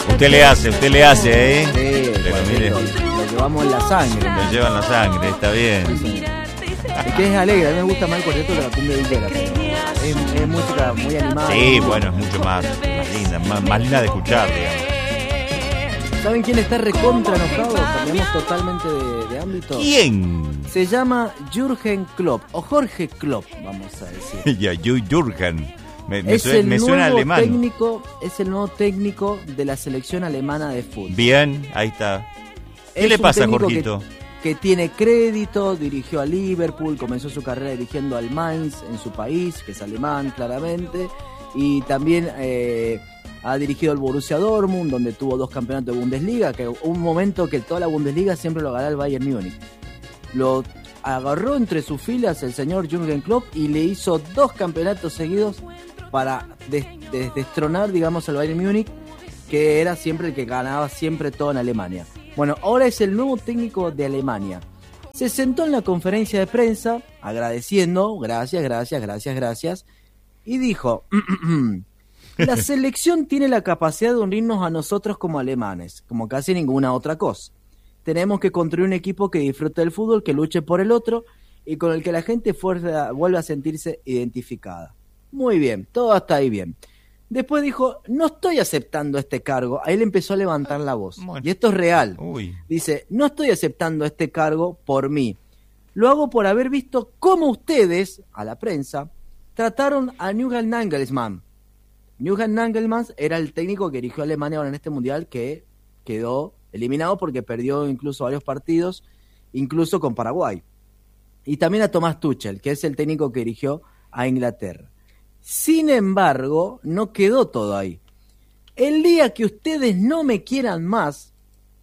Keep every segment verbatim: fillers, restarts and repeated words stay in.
Usted le hace, usted le hace, ¿eh? Sí, Pero bueno, mire, lo, lo llevamos en la sangre. lo llevan la sangre, está bien. Sí, es que es alegre, a mí me gusta más el cuarteto que la cumbia villera, pero es, es música muy animada. Sí, bueno, es mucho más, más linda, más, más linda de escuchar, digamos. ¿Saben quién está recontra enojado? Cambiamos totalmente de, de ámbito. ¿Quién? Se llama Jürgen Klopp, o Jorge Klopp, vamos a decir. Ya, Jürgen. Me, me, es suena, el me nuevo suena alemán. técnico, es el nuevo técnico de la selección alemana de fútbol. Bien, ahí está. ¿Qué Es le un pasa a técnico Jorgito? Que, que tiene crédito, dirigió a Liverpool, comenzó su carrera dirigiendo al Mainz en su país, que es alemán claramente, y también eh, ha dirigido al Borussia Dortmund, donde tuvo dos campeonatos de Bundesliga, que hubo un momento que toda la Bundesliga siempre lo ganaba el Bayern Múnich. Lo agarró entre sus filas el señor Jürgen Klopp y le hizo dos campeonatos seguidos para des- des- destronar, digamos, al Bayern Múnich, que era siempre el que ganaba siempre todo en Alemania. Bueno, ahora es el nuevo técnico de Alemania. Se sentó en la conferencia de prensa agradeciendo, gracias, gracias, gracias, gracias, y dijo, la selección tiene la capacidad de unirnos a nosotros como alemanes, como casi ninguna otra cosa. Tenemos que construir un equipo que disfrute del fútbol, que luche por el otro y con el que la gente fuerza, vuelva a sentirse identificada. Muy bien, todo hasta ahí bien. Después dijo, no estoy aceptando este cargo. Ahí le empezó a levantar la voz. Bueno. Y esto es real. Uy. Dice, no estoy aceptando este cargo por mí. Lo hago por haber visto cómo ustedes, a la prensa, trataron a Julian Nagelsmann. Julian Nagelsmann era el técnico que dirigió a Alemania ahora en este mundial, que quedó eliminado porque perdió incluso varios partidos, incluso con Paraguay. Y también a Thomas Tuchel, que es el técnico que dirigió a Inglaterra. Sin embargo, no quedó todo ahí. El día que ustedes no me quieran más,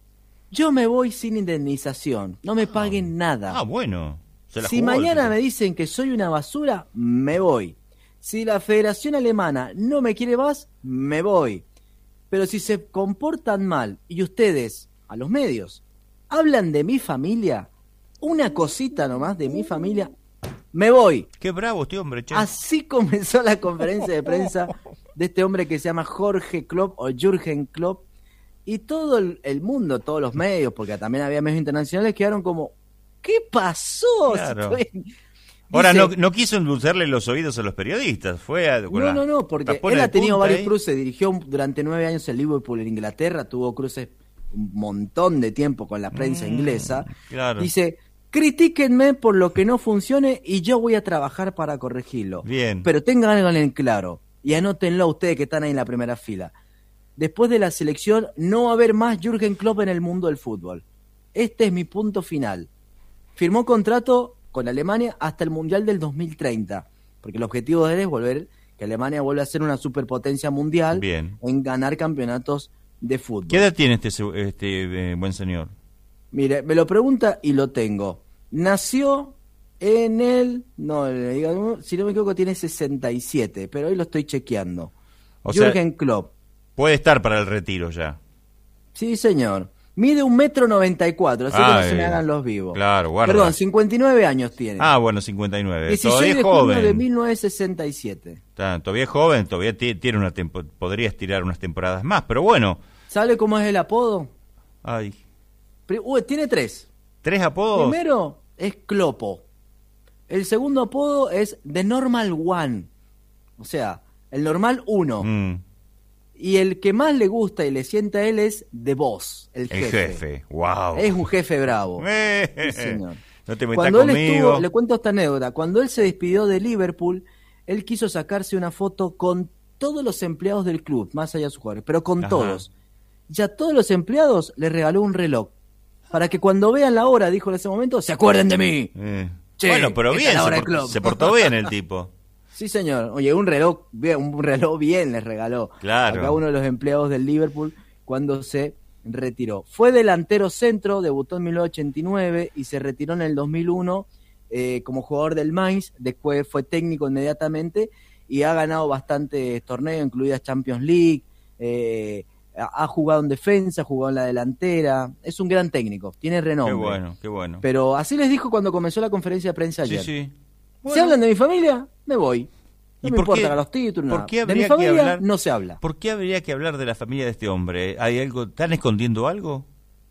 yo me voy sin indemnización. No me paguen nada. Ah, bueno. Se la Si jugó, mañana el- me dicen que soy una basura, me voy. Si la Federación Alemana no me quiere más, me voy. Pero si se comportan mal y ustedes, a los medios, hablan de mi familia, una cosita nomás de mi familia, me voy. Qué bravo este hombre, che. Así comenzó la conferencia de prensa de este hombre que se llama Jorge Klopp o Jürgen Klopp, y todo el, el mundo, todos los medios, porque también había medios internacionales, quedaron como, ¿qué pasó? Claro. Dice, Ahora, no, no quiso endulzarle los oídos a los periodistas. Fue a, con no, la no, no, porque tapona él de ha tenido punta varios ahí. cruces, dirigió durante nueve años el Liverpool en Inglaterra, tuvo cruces un montón de tiempo con la prensa Mm, inglesa. claro. Dice, critíquenme por lo que no funcione y yo voy a trabajar para corregirlo. Bien. Pero tengan algo en claro, y anótenlo ustedes que están ahí en la primera fila. Después de la selección no va a haber más Jürgen Klopp en el mundo del fútbol. Este es mi punto final. Firmó contrato con Alemania hasta el Mundial del dos mil treinta, porque el objetivo de él es volver, que Alemania vuelva a ser una superpotencia mundial. Bien. En ganar campeonatos de fútbol. ¿Qué edad tiene este, se- este eh, buen señor? Mire, me lo pregunta y lo tengo. Nació en el... No, le digo, si no me equivoco tiene sesenta y siete, pero hoy lo estoy chequeando. O sea, Jürgen Klopp. puede estar para el retiro ya. Sí, señor. Mide un metro noventa y cuatro, así que Ah, no se me eh, hagan los vivos. claro, guarda. Perdón, cincuenta y nueve años tiene. Ah, bueno, cincuenta y nueve. dieciséis Todavía de es junio joven. de mil novecientos sesenta y siete. Está- todavía es joven, todavía ti- tiene una tempo- podría estirar unas temporadas más, pero bueno. ¿Sabe cómo es el apodo? Ay, Pri- Uy, tiene tres. tres apodos. Primero es Clopo. El segundo apodo es The Normal One. O sea, el normal uno. Mm, Y el que más le gusta y le sienta a él es The Boss, el el jefe. jefe. Wow. Es un jefe bravo. Eh, Sí, señor. No te metas Cuando él conmigo. estuvo, le cuento esta anécdota, cuando él se despidió de Liverpool, él quiso sacarse una foto con todos los empleados del club, más allá de sus jugadores, pero con Ajá. todos. Y a todos los empleados le regaló un reloj, para que cuando vean la hora, dijo en ese momento, se acuerden de mí. Eh. Che, bueno, pero esta bien, es la se, hora del por- club. se portó bien el tipo. Sí, señor. Oye, un reloj, bien, un reloj bien les regaló Claro. a cada uno de los empleados del Liverpool cuando se retiró. Fue delantero centro, debutó en mil novecientos ochenta y nueve y se retiró en el dos mil uno eh, como jugador del Mainz. Después fue técnico inmediatamente y ha ganado bastantes torneos, incluidas Champions League. Eh, ha ha jugado en defensa, jugado en la delantera. Es un gran técnico, tiene renombre. Qué bueno, qué bueno. Pero así les dijo cuando comenzó la conferencia de prensa Sí, ayer. sí. Si hablan de mi familia, me voy. No ¿Y me por importa qué- los títulos, por nada. qué De habría mi que familia hablar- no se habla. ¿Por qué habría que hablar de la familia de este hombre? ¿Hay algo? ¿Están escondiendo algo?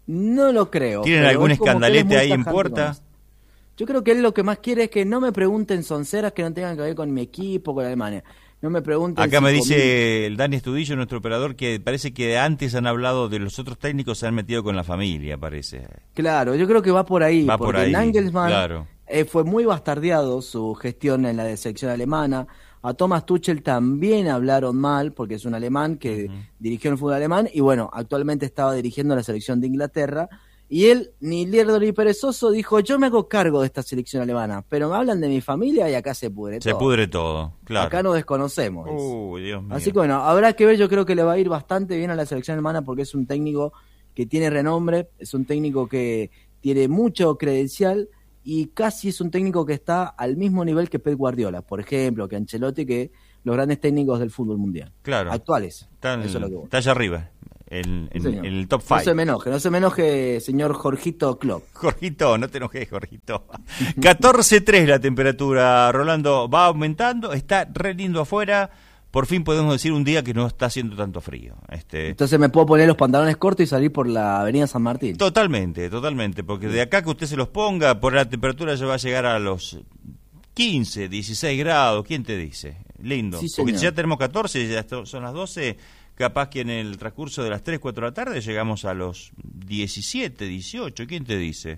No lo creo. ¿Tienen pero algún es como que él es escandalete muy ahí en tajante puerta? con eso. Yo creo que él lo que más quiere es que no me pregunten sonceras que no tengan que ver con mi equipo, con Alemania. No me pregunten Acá si me comí- dice el Dani Estudillo, nuestro operador, que parece que antes han hablado de los otros técnicos, se han metido con la familia, parece. Claro, yo creo que va por ahí. Va por porque ahí, Nagelsmann claro. eh, fue muy bastardeado su gestión en la selección alemana. A Thomas Tuchel también hablaron mal, porque es un alemán que Ujú. dirigió el fútbol alemán y bueno, actualmente estaba dirigiendo la selección de Inglaterra. Y él, ni lerdo ni perezoso, dijo, yo me hago cargo de esta selección alemana, pero me hablan de mi familia y acá se pudre Se todo. pudre todo, claro. Acá nos desconocemos. dice. Uy, Dios mío. Así que bueno, habrá que ver, yo creo que le va a ir bastante bien a la selección alemana porque es un técnico que tiene renombre, es un técnico que tiene mucho credencial y casi es un técnico que está al mismo nivel que Pep Guardiola, por ejemplo, que Ancelotti, que los grandes técnicos del fútbol mundial. Claro. Actuales. Está, en- Eso es lo que voy. está allá arriba, en, en- Sí, señor. en el top No five. se me enoje, no se me enoje, señor Jorgito Klopp. Jorgito, no te enojes, Jorgito. catorce tres la temperatura, Rolando, va aumentando, está re lindo afuera. Por fin podemos decir un día que no está haciendo tanto frío. Este, Entonces me puedo poner los pantalones cortos y salir por la avenida San Martín. totalmente, totalmente, porque de acá que usted se los ponga, por la temperatura ya va a llegar a los quince, dieciséis grados, ¿quién te dice? Lindo. Sí, porque señor. ya tenemos catorce, ya esto- son las doce, capaz que en el transcurso de las tres, cuatro de la tarde llegamos a los diecisiete, dieciocho, ¿quién te dice?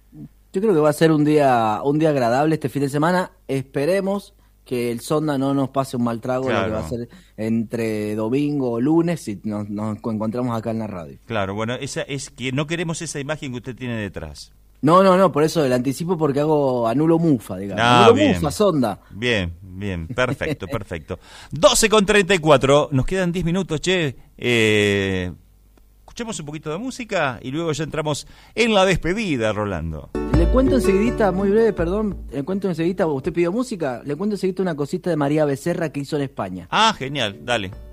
Yo creo que va a ser un día un día agradable este fin de semana. Esperemos que el Sonda no nos pase un mal trago, Claro. lo que va a ser entre domingo o lunes y nos, nos encontramos acá en la radio. Claro, bueno, esa es que no queremos esa imagen que usted tiene detrás. No, no, no, por eso el anticipo porque hago anulo mufa, digamos. Ah, anulo bien. mufa, Sonda. Bien, bien, perfecto, perfecto. doce con treinta y cuatro, nos quedan diez minutos, che. Eh, escuchemos un poquito de música y luego ya entramos en la despedida, Rolando. Le cuento enseguidita, muy breve, perdón, le cuento enseguidita, usted pidió música, le cuento enseguidita una cosita de María Becerra que hizo en España. Ah, genial, dale.